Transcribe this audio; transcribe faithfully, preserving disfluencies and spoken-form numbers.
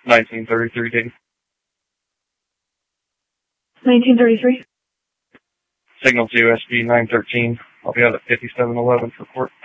nineteen thirty-three date. nineteen thirty-three. Signal to S P nine thirteen. I'll be out at fifty-seven eleven for court.